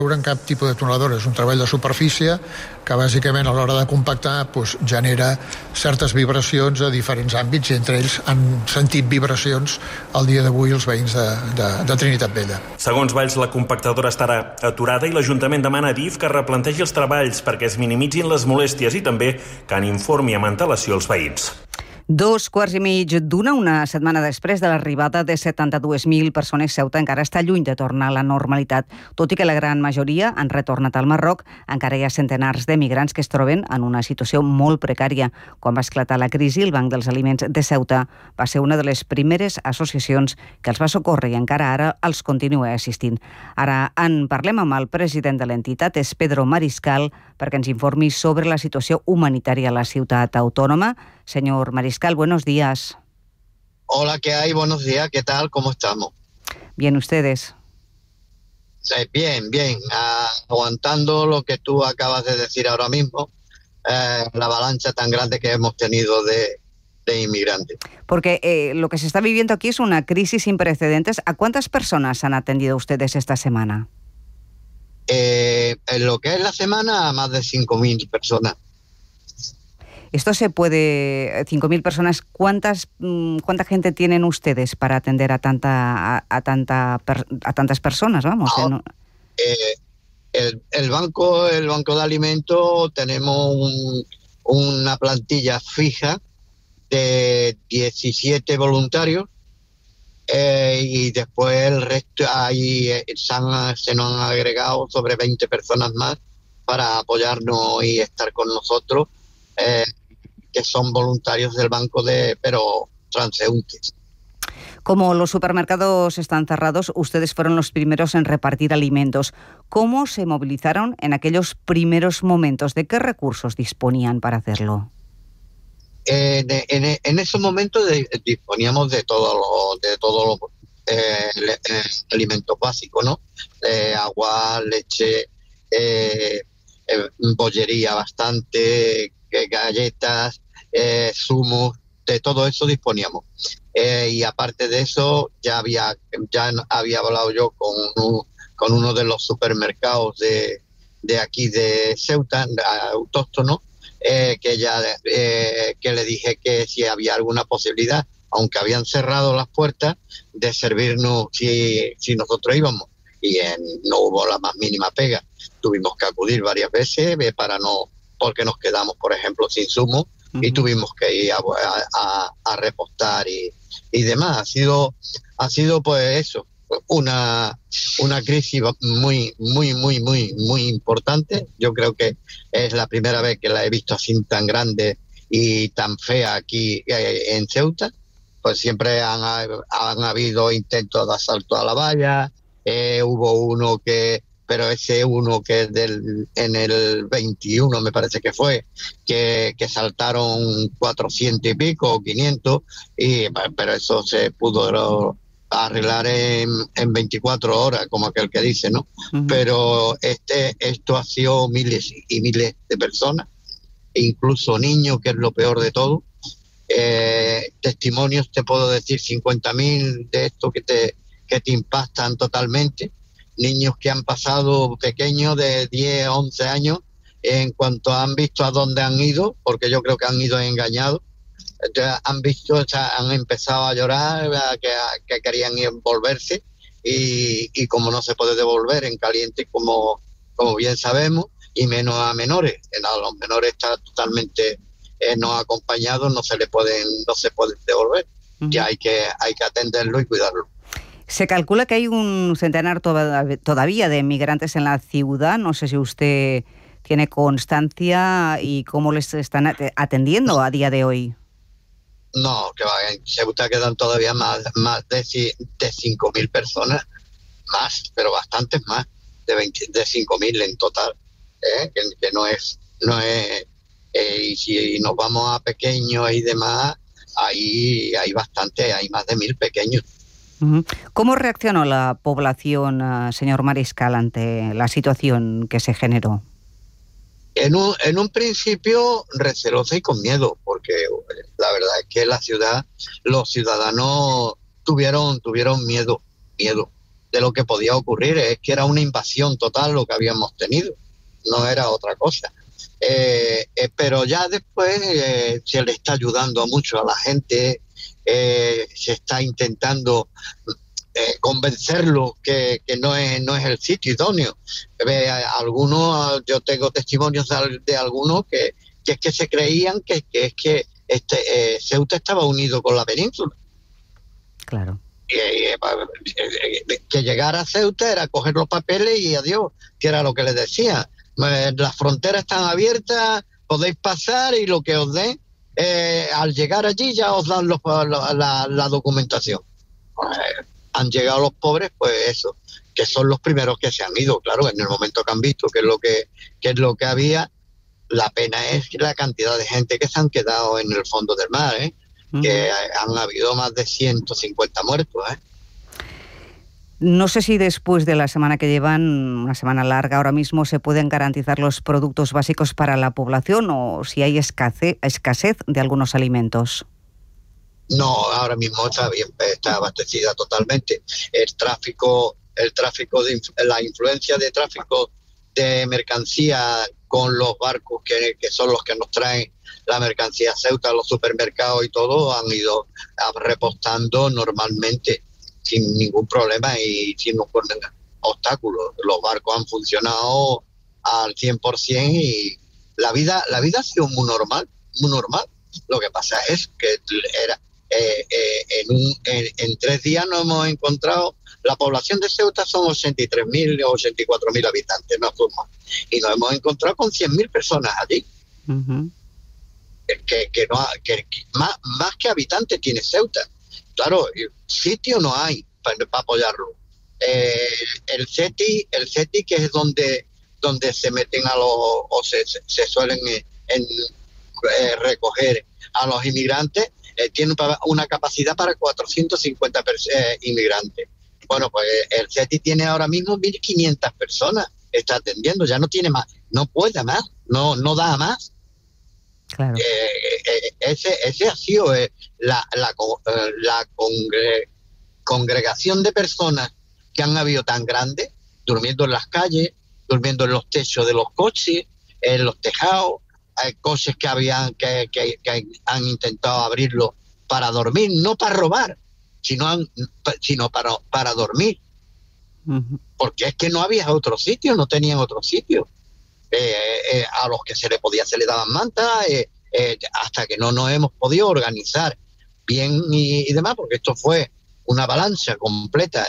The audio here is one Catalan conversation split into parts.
en cap tipus de tuneladora, és un treball de superfície que bàsicament a l'hora de compactar genera certes vibracions a diferents àmbits i entre ells han sentit vibracions al dia d'avui els veïns de Trinitat Vella. Segons Valls, la compactadora estarà aturada i l'Ajuntament demana a Adif que replantegi els treballs perquè es minimitzin les molèsties i també que en informi amb antelació els veïns. 2:15, una setmana després de l'arribada de 72.000 persones, Ceuta encara està lluny de tornar a la normalitat. Tot i que la gran majoria han retornat al Marroc, encara hi ha centenars de migrants que es troben en una situació molt precària. Quan va esclatar la crisi, el Banc dels Aliments de Ceuta va ser una de les primeres associacions que els va socórrer i encara ara els continua assistint. Ara en parlem amb el president de l'entitat, és Pedro Mariscal, perquè ens informi sobre la situació humanitària a la ciutat autònoma. Señor Mariscal, buenos días. Hola, ¿qué hay? Buenos días, ¿qué tal? ¿Cómo estamos? Bien, ¿ustedes? Bien, aguantando lo que tú acabas de decir ahora mismo, la avalancha tan grande que hemos tenido de inmigrantes. Porque lo que se está viviendo aquí es una crisis sin precedentes. ¿A cuántas personas han atendido ustedes esta semana? En lo que es la semana, a más de 5.000 personas. Esto se puede... 5.000 personas, ¿cuánta gente tienen ustedes para atender a tantas personas? Vamos. El banco de alimentos tenemos una plantilla fija de 17 voluntarios y después el resto se nos han agregado sobre 20 personas más para apoyarnos y estar con nosotros. Que son voluntarios del banco pero transeúntes. Como los supermercados están cerrados, ustedes fueron los primeros en repartir alimentos. ¿Cómo se movilizaron en aquellos primeros momentos? ¿De qué recursos disponían para hacerlo? En esos momentos disponíamos de todos los alimentos básicos, ¿no? Agua, leche, bollería bastante, galletas, zumos, de todo eso disponíamos. Y aparte de eso, ya había hablado yo con uno de los supermercados de aquí de Ceuta, autóctono, que le dije que si había alguna posibilidad, aunque habían cerrado las puertas, de servirnos si nosotros íbamos. Y no hubo la más mínima pega. Tuvimos que acudir varias veces porque nos quedamos, por ejemplo, sin zumo y tuvimos que ir a repostar y demás. Ha sido pues eso, una crisis muy importante. Yo creo que es la primera vez que la he visto así tan grande y tan fea aquí en Ceuta. Pues siempre han habido intentos de asalto a la valla, hubo uno pero ese uno que es en el 21 me parece que fue, que saltaron 400 y pico, o 500, pero eso se pudo arreglar en 24 horas, como aquel que dice, ¿no? Pero esto ha sido miles y miles de personas, incluso niños, que es lo peor de todo. Testimonios, te puedo decir, 50.000 de esto que te impactan totalmente. Niños que han pasado pequeños de 10 a 11 años, en cuanto han visto a dónde han ido, porque yo creo que han ido engañados, han empezado a llorar, que querían ir volverse, y como no se puede devolver en caliente, como bien sabemos, y menos a menores. A los menores está totalmente no acompañados, no se pueden devolver. Ya hay que atenderlo y cuidarlo. Se calcula que hay un centenar todavía de migrantes en la ciudad. No sé si usted tiene constancia y cómo les están atendiendo a día de hoy. No, que va, en Ceuta quedan todavía más de 5.000 personas, más, pero bastantes más, de 5.000 en total, que no es y si nos vamos a pequeños y demás, ahí hay bastante, hay más de 1.000 pequeños. ¿Cómo reaccionó la población, señor Mariscal, ante la situación que se generó? En un principio recelosa y con miedo, porque la verdad es que los ciudadanos tuvieron miedo. lo que podía ocurrir. Es que era una invasión total lo que habíamos tenido, no era otra cosa. Pero ya después se le está ayudando mucho a la gente, se está intentando convencerlo que no es el sitio idóneo. Algunos, yo tengo testimonios de algunos que es que se creían que Ceuta estaba unido con la península. Claro. Que llegar a Ceuta era coger los papeles y adiós, que era lo que les decía. Las fronteras están abiertas, podéis pasar y lo que os den, al llegar allí ya os dan la documentación. Han llegado los pobres, pues eso, que son los primeros que se han ido. Claro, en el momento que han visto que es lo que había, la pena es la cantidad de gente que se han quedado en el fondo del mar, que han habido más de 150 muertos. No sé si después de la semana que llevan, una semana larga ahora mismo, se pueden garantizar los productos básicos para la población o si hay escasez de algunos alimentos. No, ahora mismo está abastecida totalmente. La influencia de tráfico de mercancía con los barcos que son los que nos traen la mercancía a Ceuta, los supermercados y todo, han ido repostando normalmente sin ningún problema y sin ningún obstáculo. Los barcos han funcionado al 100% y la vida ha sido muy normal. Lo que pasa es que en 3 días nos hemos encontrado, la población de Ceuta son 83.000 o 84.000 habitantes, no son más, y nos hemos encontrado con 100.000 personas allí. Que más que habitantes tiene Ceuta. Claro, sitio no hay para apoyarlo. El CETI, que es donde se meten o se suelen recoger a los inmigrantes, tiene una capacidad para 450 inmigrantes. Bueno, pues el CETI tiene ahora mismo 1.500 personas, está atendiendo, ya no tiene más, no puede más, no da más. Claro. Ese ha sido la congregación de personas que han habido tan grande, durmiendo en las calles, durmiendo en los techos de los coches, en los tejados. Hay coches que han intentado abrirlo para dormir, no para robar, sino para dormir. Porque es que no había otro sitio, no tenían otro sitio. A los que se le daban mantas, hasta que no nos hemos podido organizar bien y demás, porque esto fue una avalancha completa.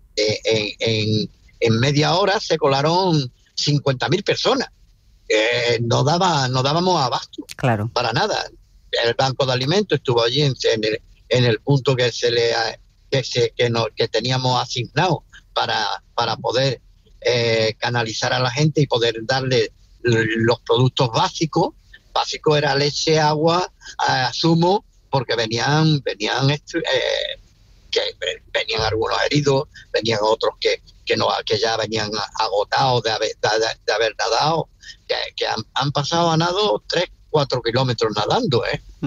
En media hora se colaron 50.000 personas. No dábamos abasto, claro, para nada. El Banco de Alimentos estuvo allí en el punto que teníamos asignado para poder canalizar a la gente y poder darle los productos básicos. Básico era leche, agua, zumo, porque venían algunos heridos, venían otros que ya venían agotados de haber nadado, que han pasado a nado 3-4 kilómetros nadando,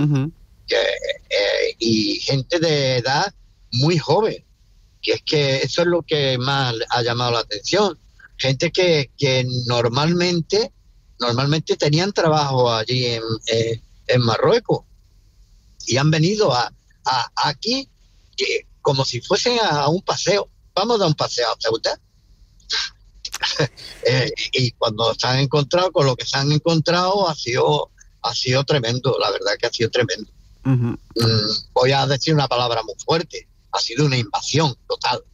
y gente de edad muy joven, que es que eso es lo que más ha llamado la atención. Gente que normalmente tenían trabajo allí en Marruecos y han venido aquí como si fuesen a un paseo. Vamos a dar un paseo a Ceuta. Y cuando se han encontrado con lo que se han encontrado ha sido tremendo, la verdad que ha sido tremendo. Voy a decir una palabra muy fuerte, ha sido una invasión total.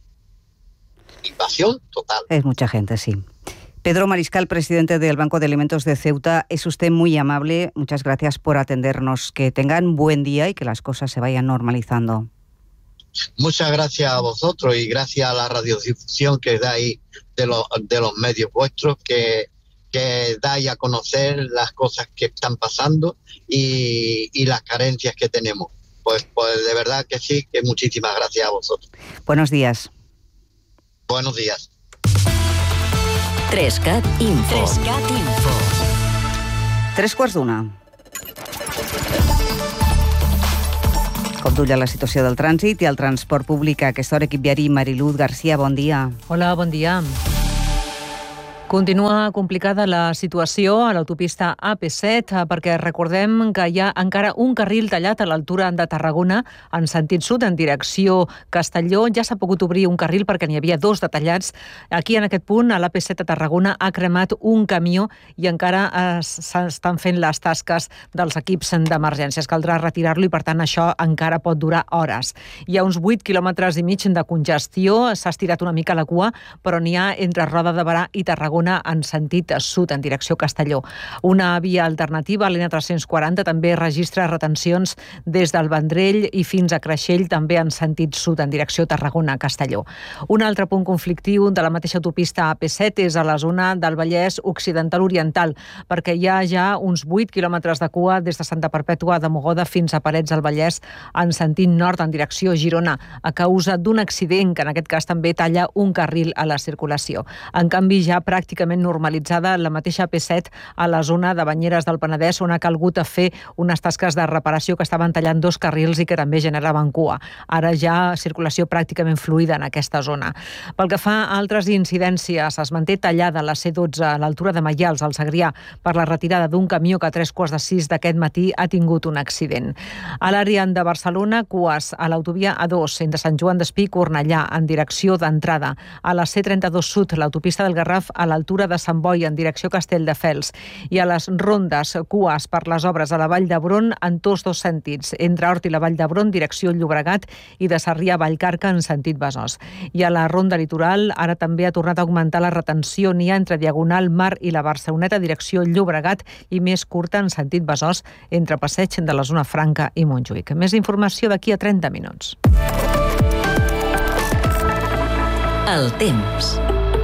Es mucha gente, sí. Pedro Mariscal, presidente del Banco de Alimentos de Ceuta, es usted muy amable, muchas gracias por atendernos, que tengan buen día y que las cosas se vayan normalizando. Muchas gracias a vosotros y gracias a la radiodifusión que dais de los medios vuestros, que dais a conocer las cosas que están pasando y las carencias que tenemos. Pues de verdad que sí, que muchísimas gracias a vosotros. Buenos días. Buenos días. 3CAT Info. 3:15. Com dulla la situació del trànsit i el transport públic a aquesta hora, equip viari. Mariluz Garcia, bon dia. Hola, bon dia. Continua complicada la situació a l'autopista AP7 perquè recordem que hi ha encara un carril tallat a l'altura de Tarragona en sentit sud, en direcció Castelló. Ja s'ha pogut obrir un carril perquè n'hi havia dos de tallats. Aquí, en aquest punt, a l'AP7 a Tarragona, ha cremat un camió i encara s'estan fent les tasques dels equips d'emergències. Caldrà retirar-lo i, per tant, això encara pot durar hores. Hi ha uns 8 quilòmetres i mig de congestió. S'ha estirat una mica la cua, però n'hi ha entre Roda de Berà i Tarragona en sentit sud, en direcció Castelló. Una via alternativa, l'N340, també registra retencions des del Vendrell i fins a Creixell, també en sentit sud, en direcció Tarragona-Castelló. Un altre punt conflictiu de la mateixa autopista AP7 és a la zona del Vallès Occidental Oriental, perquè hi ha ja uns 8 quilòmetres de cua des de Santa Perpètua de Mogoda fins a Parets del Vallès en sentit nord, en direcció Girona, a causa d'un accident que en aquest cas també talla un carril a la circulació. En canvi, ja pràcticament normalitzada la mateixa AP7 a la zona de Banyeres del Penedès, on ha calgut fer unes tasques de reparació que estaven tallant dos carrils i que també generaven cua. Ara ja circulació pràcticament fluida en aquesta zona. Pel que fa a altres incidències, es manté tallada la C12 a l'altura de Maials, al Segrià, per la retirada d'un camió que a 3:45 d'aquest matí ha tingut un accident. A l'àrea de Barcelona, cues a l'autovia A2 entre Sant Joan d'Espí i Cornellà en direcció d'entrada. A la C32 Sud, l'autopista del Garraf, a l'altura de Sant Boi en direcció Castelldefels, i a les rondes cues per les obres a la Vall d'Hebron en tots dos sentits, entre Hort i la Vall d'Hebron direcció Llobregat i de Sarrià a Vallcarca en sentit Besòs. I a la ronda litoral ara també ha tornat a augmentar la retenció, n'hi ha entre Diagonal Mar i la Barceloneta direcció Llobregat i més curta en sentit Besòs entre Passeig de la Zona Franca i Montjuïc. Més informació d'aquí a 30 minuts. El temps.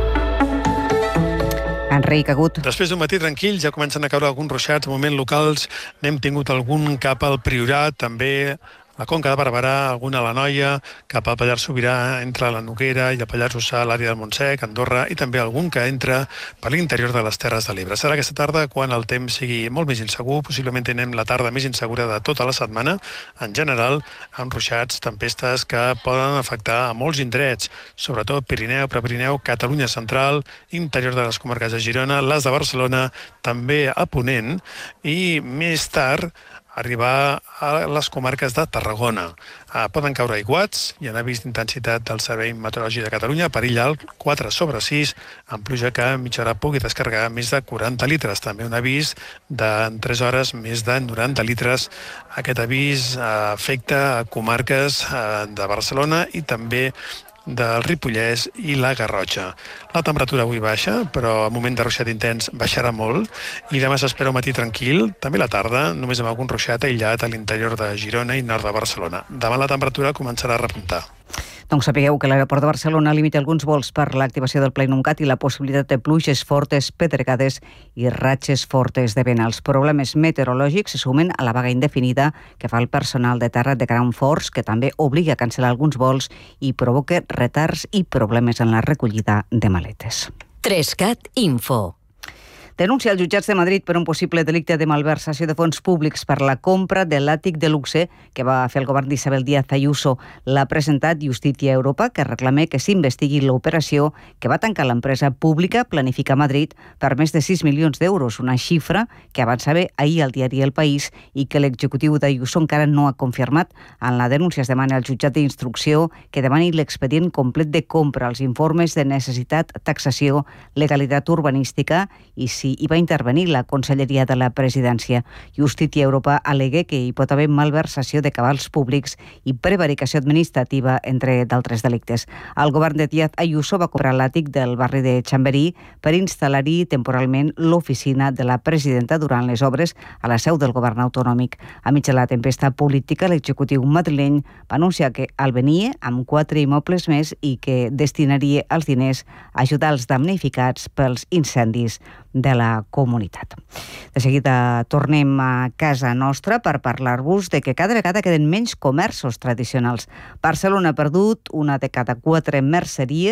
Enric Agut. Després d'un matí tranquil ja comencen a caure alguns ruixats. De moment locals n'hem tingut algun cap al Priorat, també la Conca de Barberà, alguna a l'Anoia, cap al Pallars Sobirà, entre la Noguera i el Pallars Jussà, l'àrea del Montsec, Andorra, i també algun que entra per l'interior de les Terres de l'Ebre. Serà aquesta tarda quan el temps sigui molt més insegur, possiblement tenim la tarda més insegura de tota la setmana, en general, amb ruixats, tempestes que poden afectar a molts indrets, sobretot Pirineu, Prepirineu, Catalunya Central, interior de les comarques de Girona, les de Barcelona, també a Ponent, i més tard arribar a les comarques de Tarragona. Poden caure aiguats, hi ha avís d'intensitat del Servei Meteorològic de Catalunya, perill alt 4/6, amb pluja que a mitja hora pugui descarregar més de 40 litres. També un avís en 3 hores més de 90 litres. Aquest avís afecta a comarques de Barcelona i també del Ripollès i la Garrotxa. La temperatura avui baixa, però a moment de ruixat intens baixarà molt, i demà s'espera un matí tranquil, també la tarda, només amb algun ruixat aïllat a l'interior de Girona i nord de Barcelona. Demà la temperatura començarà a repuntar. Doncs sapigueu que l'aeroport de Barcelona limita alguns vols per l'activació del Plenum Cat i la possibilitat de pluges fortes, pedregades i ratxes fortes de vent. Els problemes meteorològics se sumen a la vaga indefinida que fa el personal de terra de Ground Force, que també obliga a cancel·lar alguns vols i provoca retards i problemes en la recollida de maletes. 3CAT Info. Denuncia als jutjats de Madrid per un possible delicte de malversació de fons públics per la compra de l'àtic de luxe que va fer el govern d'Isabel Díaz Ayuso. L'ha presentat Justícia Europa, que reclama que s'investigui l'operació que va tancar l'empresa pública Planifica Madrid per més de 6 milions d'euros, una xifra que avançava ahir al diari El País i que l'executiu d'Ayuso encara no ha confirmat. En la denúncia es demana al jutjat d'instrucció que demani l'expedient complet de compra, els informes de necessitat, taxació, legalitat urbanística i si hi va intervenir la Conselleria de la Presidència. Justícia Europa al·lega que hi pot haver malversació de cabals públics i prevaricació administrativa, entre d'altres delictes. El govern de Díaz Ayuso va comprar l'àtic del barri de Chamberí per instal·lar-hi temporalment l'oficina de la presidenta durant les obres a la seu del govern autonòmic. A mig de la tempesta política, l'executiu madrileny va anunciar que el venia amb 4 immobles més i que destinaria els diners a ajudar els damnificats pels incendis de la comunitat. De seguida tornem a casa nostra per parlar-vos de que cada vegada queden menys comerços tradicionals. Barcelona ha perdut una de cada 4 merceries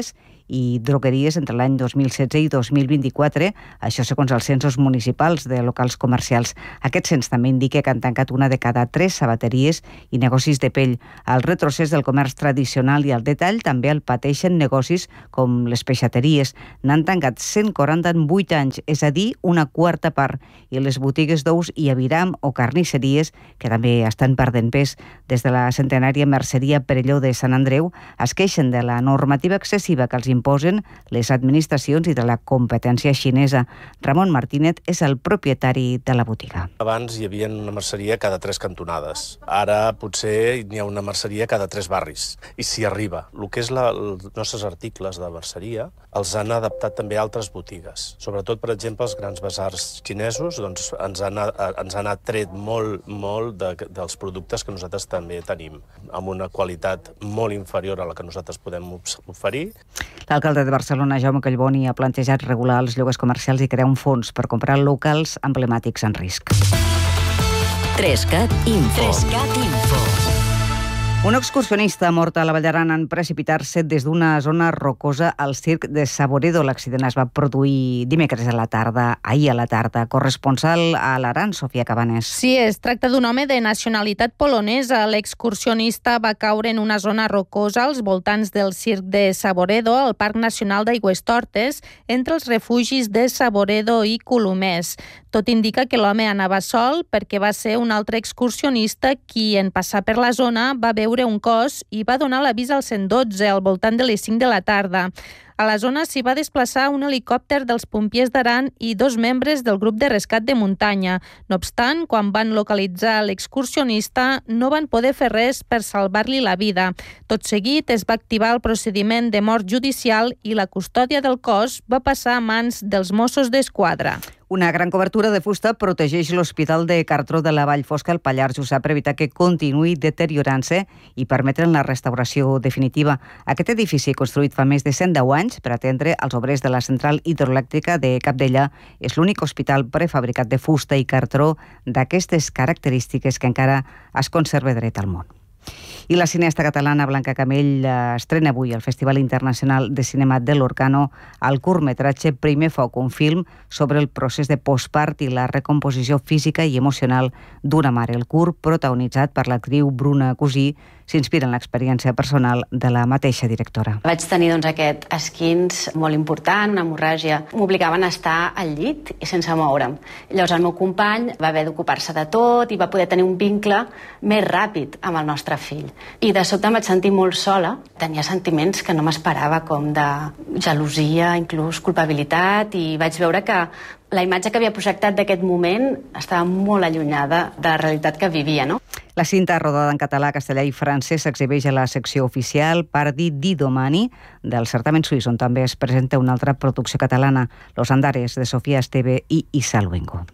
i drogueries entre l'any 2016 i 2024, això segons els censos municipals de locals comercials. Aquest cens també indica que han tancat una de cada 3 sabateries i negocis de pell. El retrocés del comerç tradicional i el detall també el pateixen negocis com les peixateries. N'han tancat 140 en 8 anys, és a dir, una quarta part, i les botigues d'ous i aviram o carnisseries, que també estan perdent pes. Des de la centenària merceria Perelló de Sant Andreu es queixen de la normativa excessiva que els imposen les administracions i de la competència xinesa. Ramon Martínez és el propietari de la botiga. Abans hi havia una merceria cada 3 cantonades. Ara potser n'hi ha una merceria cada 3 barris. I s'hi arriba. El que és els nostres articles de merceria els han adaptat també a altres botigues. Sobretot, per exemple, els grans basars xinesos doncs, ens han atret molt dels productes que nosaltres també tenim, amb una qualitat molt inferior a la que nosaltres podem oferir. L'alcalde de Barcelona, Jaume Collboni, ha plantejat regular els lloguers comercials i crear un fons per comprar locals emblemàtics en risc. 3CAT Info. Un excursionista mort a la Vall d'Aran en precipitar-se des d'una zona rocosa al circ de Saboredo. L'accident es va produir dimecres a la tarda, ahir a la tarda. Corresponsal a l'Aran, Sofia Cabanes. Sí, es tracta d'un home de nacionalitat polonesa. L'excursionista va caure en una zona rocosa als voltants del circ de Saboredo, al Parc Nacional d'Aigüestortes, entre els refugis de Saboredo i Colomers. Tot indica que l'home anava sol perquè va ser un altre excursionista qui, en passar per la zona, va veure un cos i va donar l'avís al 112 al voltant de les 5 de la tarda. A la zona s'hi va desplaçar un helicòpter dels pompiers d'Aran i 2 membres del grup de rescat de muntanya. No obstant, quan van localitzar l'excursionista, no van poder fer res per salvar-li la vida. Tot seguit es va activar el procediment de mort judicial i la custòdia del cos va passar a mans dels Mossos d'Esquadra. Una gran cobertura de fusta protegeix l'Hospital de Cartró de la Vall Fosca al Pallars Jussà per evitar que continuï deteriorant-se i permetre'n la restauració definitiva. Aquest edifici, construït fa més de 110 anys per atendre els obrers de la central hidroelèctrica de Capdella, és l'únic hospital prefabricat de fusta i cartró d'aquestes característiques que encara es conserva dret al món. I la cineasta catalana Blanca Camell estrena avui al Festival Internacional de Cinema de l'Orcano el curtmetratge Primer Foc, un film sobre el procés de postpart i la recomposició física i emocional d'una mare. El curt, protagonitzat per l'actriu Bruna Cosí, s'inspira en l'experiència personal de la mateixa directora. Vaig tenir aquest esquinç molt important, una hemorràgia. M'obligaven a estar al llit i sense moure'm. Llavors el meu company va haver d'ocupar-se de tot i va poder tenir un vincle més ràpid amb el nostre fill. I de sobte em vaig sentir molt sola. Tenia sentiments que no m'esperava, com de gelosia, inclús culpabilitat, i vaig veure que la imatge que havia projectat d'aquest moment estava molt allunyada de la realitat que vivia, no? La cinta, rodada en català, castellà i francès, s'exhibeix a la secció oficial Pardi di Domani del certamen suís, on també es presenta una altra producció catalana, Los Andares, de Sofia Esteve i Isa Luengo.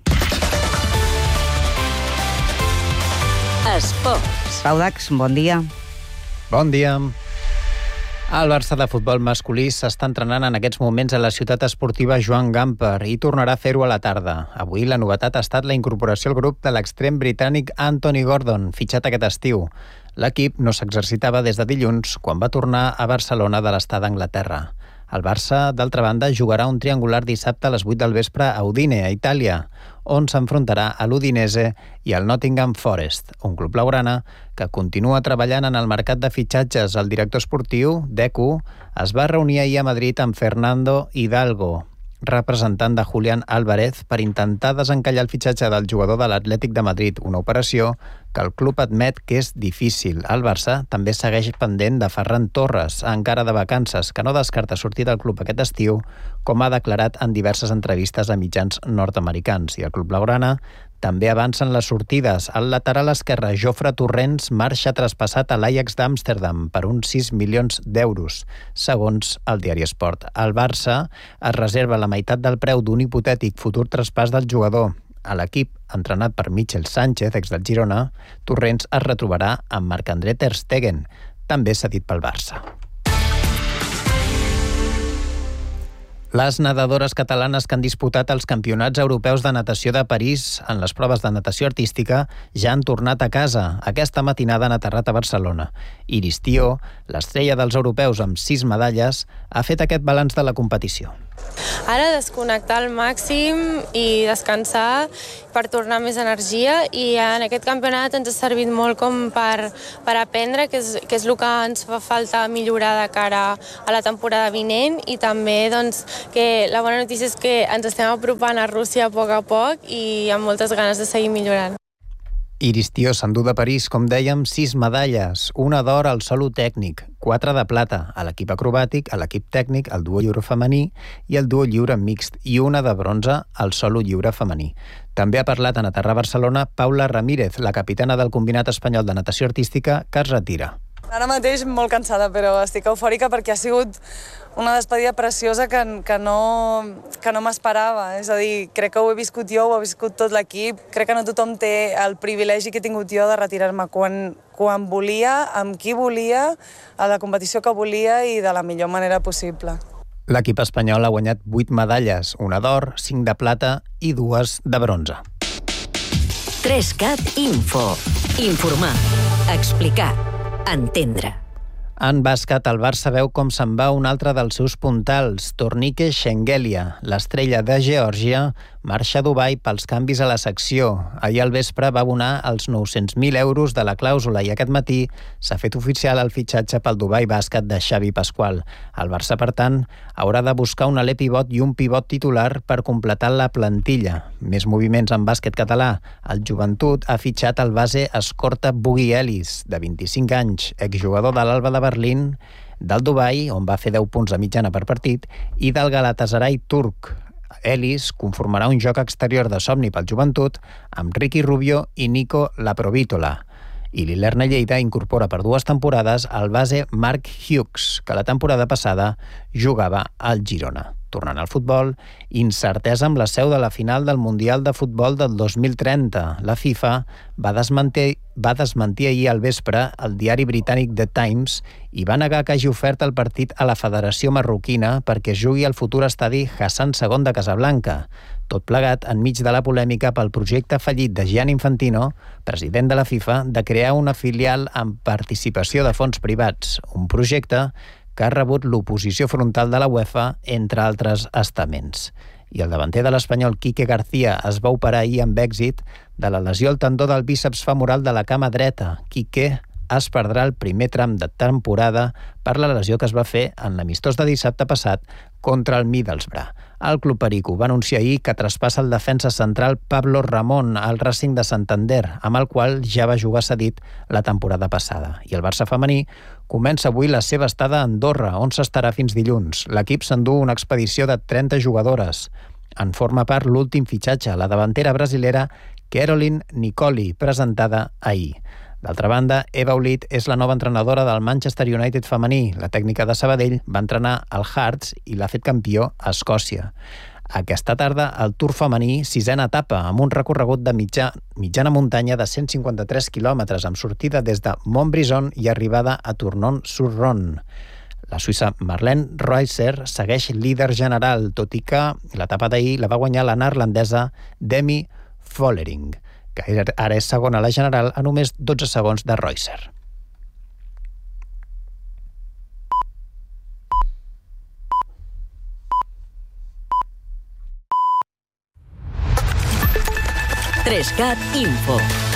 Esports. Pau Dax, bon dia. Bon dia. El Barça de futbol masculí s'està entrenant en aquests moments a la ciutat esportiva Joan Gamper i tornarà a fer-ho a la tarda. Avui la novetat ha estat la incorporació al grup de l'extrem britànic Anthony Gordon, fitxat aquest estiu. L'equip no s'exercitava des de dilluns, quan va tornar a Barcelona de l'estat d'Anglaterra. El Barça, d'altra banda, jugarà un triangular dissabte a les 8 del vespre a Udine, a Itàlia, on s'enfrontarà a l'Udinese i al Nottingham Forest, un club blaugrana que continua treballant en el mercat de fitxatges. El director esportiu, Deco, es va reunir ahir a Madrid amb Fernando Hidalgo, representant de Julián Álvarez, per intentar desencallar el fitxatge del jugador de l'Atlètic de Madrid, una operació que el club admet que és difícil. El Barça també segueix pendent de Ferran Torres, encara de vacances, que no descarta sortir del club aquest estiu, com ha declarat en diverses entrevistes a mitjans nord-americans. I el club blaugrana també avancen les sortides. El lateral esquerre Jofre Torrents marxa traspassat a l'Ajax d'Amsterdam per uns 6 milions d'euros, segons el diari Sport. El Barça es reserva la meitat del preu d'un hipotètic futur traspàs del jugador. A l'equip, entrenat per Michel Sánchez, ex del Girona, Torrents es retrobarà amb Marc-André ter Stegen, també cedit pel Barça. Les nedadores catalanes que han disputat els campionats europeus de natació de París en les proves de natació artística ja han tornat a casa. Aquesta matinada han aterrat a Barcelona. Iris Tió, l'estrella dels europeus amb 6 medalles, ha fet aquest balanç de la competició. Ara desconnectar al màxim i descansar per tornar més energia, i en aquest campionat ens ha servit molt com per aprendre, que és el que ens fa falta millorar de cara a la temporada vinent, i també doncs, que la bona notícia és que ens estem apropant a Rússia a poc i amb moltes ganes de seguir millorant. Iris Tió s'endú de París, com dèiem, 6 medalles, una d'or al solo tècnic, 4 de plata a l'equip acrobàtic, a l'equip tècnic, al duo lliure femení i al duo lliure mixt, i una de bronze al solo lliure femení. També ha parlat en aterrar a Barcelona Paula Ramírez, la capitana del Combinat Espanyol de Natació Artística, que es retira. Ara mateix molt cansada, però estic eufòrica perquè ha sigut una despedida preciosa que no m'esperava. És a dir, crec que ho he viscut jo, ho ha viscut tot l'equip. Crec que no tothom té el privilegi que he tingut jo de retirar-me quan volia, amb qui volia, a la competició que volia i de la millor manera possible. L'equip espanyol ha guanyat 8 medalles, una d'or, 5 de plata i 2 de bronze. 3CAT Info. Informar. Explicar. Entendre. En bàsquet, el Barça veu com se'n va un altre dels seus puntals, Tornike Shengelia. L'estrella de Geòrgia marxa a Dubai pels canvis a la secció. Ahir al vespre va abonar els 900.000 euros de la clàusula i aquest matí s'ha fet oficial el fitxatge pel Dubai Bàsquet de Xavi Pasqual. El Barça, per tant, haurà de buscar un aler pivot i un pivot titular per completar la plantilla. Més moviments en bàsquet català. El Joventut ha fitxat el base escorta Bugui Ellis, de 25 anys, exjugador de l'Alba de Berlín, del Dubai, on va fer 10 punts de mitjana per partit, i del Galatasaray turc. Ellis conformarà un joc exterior de somni pel Joventut amb Ricky Rubio i Nico Laprovítola. I l'Ilerna Lleida incorpora per 2 temporades el base Mark Hughes, que la temporada passada jugava al Girona. Tornant al futbol, incertesa amb la seu de la final del Mundial de Futbol del 2030. La FIFA va desmentir ahir al vespre el diari britànic The Times i va negar que hagi ofert el partit a la Federació Marroquina perquè jugui al futur estadi Hassan II de Casablanca. Tot plegat enmig de la polèmica pel projecte fallit de Gianni Infantino, president de la FIFA, de crear una filial amb participació de fons privats, un projecte que ha rebut l'oposició frontal de la UEFA, entre altres estaments. I el davanter de l'espanyol Quique García es va operar ahir amb èxit de la lesió al tendó del bíceps femoral de la cama dreta. Quique es perdrà el primer tram de temporada per la lesió que es va fer en l'amistós de dissabte passat contra el Middlesbrough. El Club Perico va anunciar ahir que traspassa el defensa central Pablo Ramón al Racing de Santander, amb el qual ja va jugar cedit la temporada passada. I el Barça femení comença avui la seva estada a Andorra, on s'estarà fins dilluns. L'equip s'endú una expedició de 30 jugadores. En forma part l'últim fitxatge, la davantera brasilera Caroline Nicoli, presentada ahir. D'altra banda, Eva Olit és la nova entrenadora del Manchester United femení. La tècnica de Sabadell va entrenar el Hearts i l'ha fet campió a Escòcia. Aquesta tarda, el Tour femení, 6a etapa, amb un recorregut de mitjana muntanya de 153 quilòmetres, amb sortida des de Montbrison i arribada a Tournon-sur-Rhône. La suïssa Marlene Reusser segueix líder general, tot i que l'etapa d'ahir la va guanyar la neerlandesa Demi Vollering, que ara és segona a la general a només 12 segons de Reusser. Info.